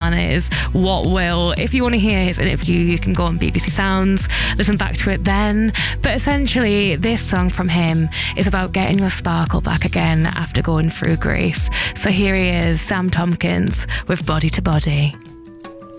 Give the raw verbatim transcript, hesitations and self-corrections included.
man is, what will. If you want to hear his interview, you can go on B B C Sounds, listen back to it then. But essentially, this song from him is about getting your sparkle back again after going through grief. So here he is, Sam Tompkins, with Body to Body.